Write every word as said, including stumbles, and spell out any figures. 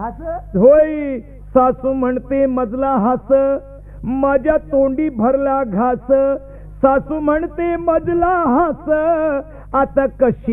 घास होय सासू म्हणते मजला हास माझ्या तोंडी भरला घास सासू म्हणते मजला हास आता कशी